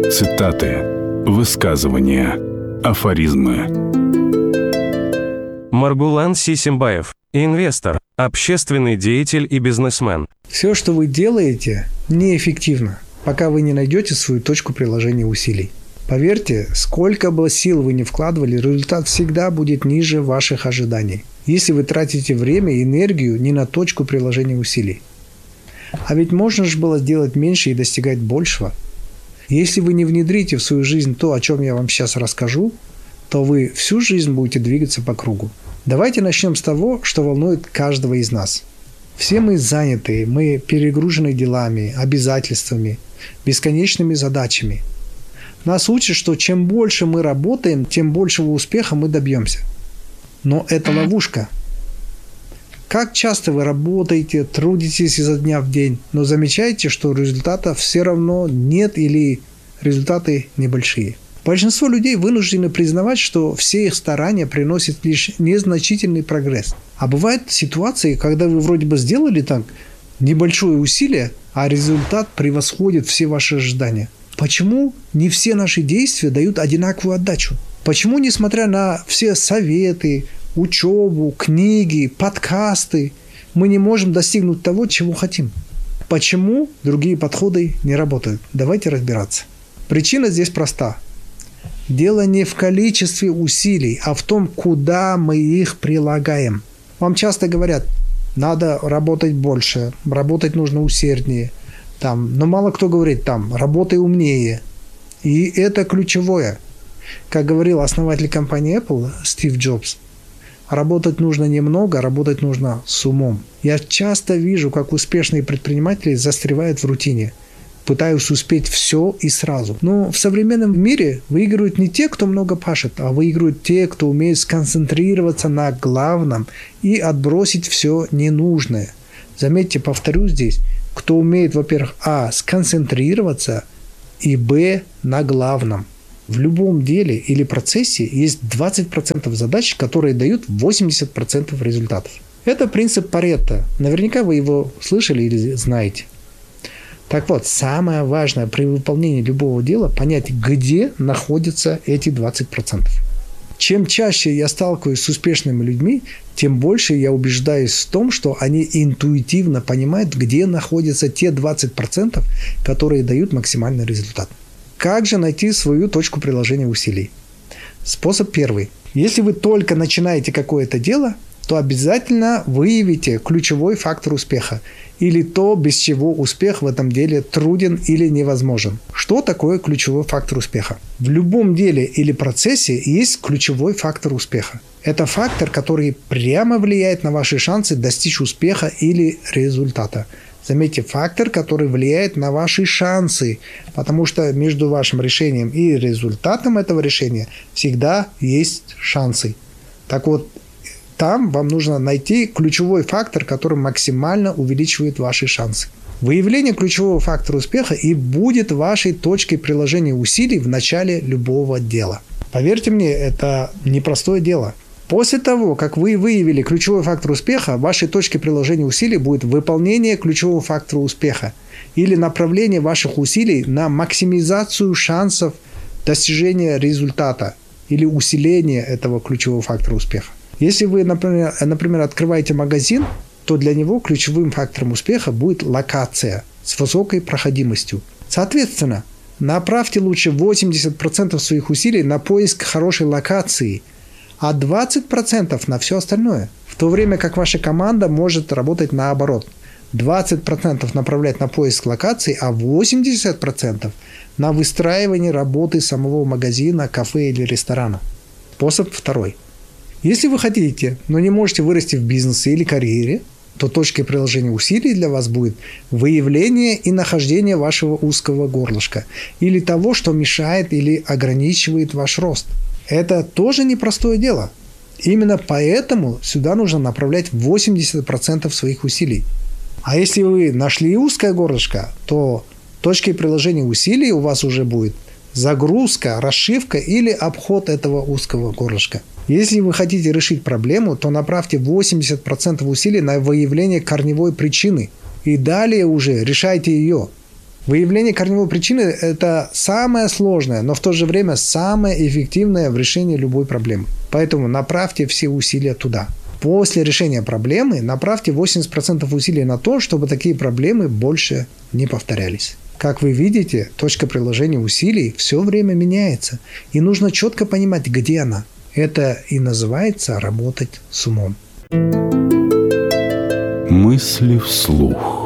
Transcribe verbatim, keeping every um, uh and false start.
Цитаты, высказывания, афоризмы. Маргулан Сисимбаев, инвестор, общественный деятель и бизнесмен. Все, что вы делаете, неэффективно, пока вы не найдете свою точку приложения усилий. Поверьте, сколько бы сил вы ни вкладывали, результат всегда будет ниже ваших ожиданий, если вы тратите время и энергию не на точку приложения усилий. А ведь можно же было сделать меньше и достигать большего. Если вы не внедрите в свою жизнь то, о чем я вам сейчас расскажу, то вы всю жизнь будете двигаться по кругу. Давайте начнем с того, что волнует каждого из нас. Все мы заняты, мы перегружены делами, обязательствами, бесконечными задачами. Нас учат, что чем больше мы работаем, тем большего успеха мы добьемся. Но это ловушка. Как часто вы работаете, трудитесь изо дня в день, но замечаете, что результата все равно нет или результаты небольшие. Большинство людей вынуждены признавать, что все их старания приносят лишь незначительный прогресс. А бывают ситуации, когда вы вроде бы сделали так небольшое усилие, а результат превосходит все ваши ожидания. Почему не все наши действия дают одинаковую отдачу? Почему, несмотря на все советы, учебу, книги, подкасты, мы не можем достигнуть того, чего хотим? Почему другие подходы не работают? Давайте разбираться. Причина здесь проста. Дело не в количестве усилий, а в том, куда мы их прилагаем. Вам часто говорят, надо работать больше, работать нужно усерднее. Там, но мало кто говорит, там, работай умнее. И это ключевое. Как говорил основатель компании Apple Стив Джобс, работать нужно немного, работать нужно с умом. Я часто вижу, как успешные предприниматели застревают в рутине, пытаясь успеть все и сразу. Но в современном мире выигрывают не те, кто много пашет, а выигрывают те, кто умеет сконцентрироваться на главном и отбросить все ненужное. Заметьте, повторю здесь, кто умеет, во-первых, а, сконцентрироваться, и, б, на главном. В любом деле или процессе есть двадцать процентов задач, которые дают восемьдесят процентов результатов. Это принцип Паретто. Наверняка вы его слышали или знаете. Так вот, самое важное при выполнении любого дела – понять, где находятся эти двадцать процентов. Чем чаще я сталкиваюсь с успешными людьми, тем больше я убеждаюсь в том, что они интуитивно понимают, где находятся те двадцать процентов, которые дают максимальный результат. Как же найти свою точку приложения усилий? Способ первый. Если вы только начинаете какое-то дело, то обязательно выявите ключевой фактор успеха или то, без чего успех в этом деле труден или невозможен. Что такое ключевой фактор успеха? В любом деле или процессе есть ключевой фактор успеха. Это фактор, который прямо влияет на ваши шансы достичь успеха или результата. Заметьте, фактор, который влияет на ваши шансы, потому что между вашим решением и результатом этого решения всегда есть шансы. Так вот, там вам нужно найти ключевой фактор, который максимально увеличивает ваши шансы. Выявление ключевого фактора успеха и будет вашей точкой приложения усилий в начале любого дела. Поверьте мне, это непростое дело. После того, как вы выявили ключевой фактор успеха, вашей точкой приложения усилий будет выполнение ключевого фактора успеха или направление ваших усилий на максимизацию шансов достижения результата или усиления этого ключевого фактора успеха. Если вы, например, например, открываете магазин, то для него ключевым фактором успеха будет локация с высокой проходимостью. Соответственно, направьте лучше восемьдесят процентов своих усилий на поиск хорошей локации, а двадцать процентов на все остальное. В то время как ваша команда может работать наоборот. двадцать процентов направлять на поиск локации, а восемьдесят процентов на выстраивание работы самого магазина, кафе или ресторана. Способ второй. Если вы хотите, но не можете вырасти в бизнесе или карьере, то точкой приложения усилий для вас будет выявление и нахождение вашего узкого горлышка или того, что мешает или ограничивает ваш рост. Это тоже непростое дело. Именно поэтому сюда нужно направлять восемьдесят процентов своих усилий. А если вы нашли узкое горлышко, то точкой приложения усилий у вас уже будет загрузка, расшивка или обход этого узкого горлышка. Если вы хотите решить проблему, то направьте восемьдесят процентов усилий на выявление корневой причины. И далее уже решайте ее. Выявление корневой причины – это самое сложное, но в то же время самое эффективное в решении любой проблемы. Поэтому направьте все усилия туда. После решения проблемы направьте восемьдесят процентов усилий на то, чтобы такие проблемы больше не повторялись. Как вы видите, точка приложения усилий все время меняется, и нужно четко понимать, где она. Это и называется работать с умом. Мысли вслух.